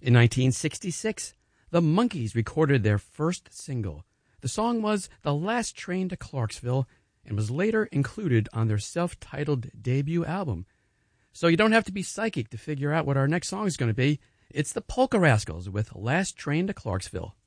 In 1966, the Monkees recorded their first single. The song was The Last Train to Clarksville and was later included on their self-titled debut album. So you don't have to be psychic to figure out what our next song is going to be. It's the Polka Rascals with Last Train to Clarksville.